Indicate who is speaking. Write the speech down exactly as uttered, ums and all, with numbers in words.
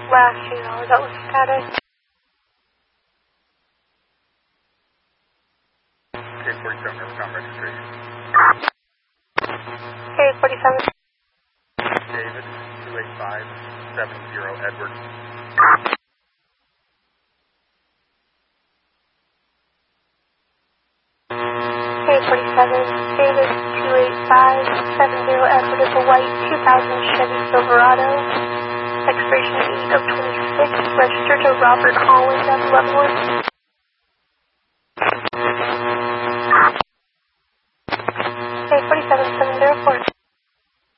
Speaker 1: last two dollars, that was static.
Speaker 2: K forty-seven, Rivercom registration.
Speaker 1: K forty-seven.
Speaker 2: David, two eight five seven zero Edward.
Speaker 1: K forty-seven, David, two eight five seven zero Edward is a white two thousand Chevy Silverado. Expiration eight of twenty-six, registered to Robert Holland at Leavenworth.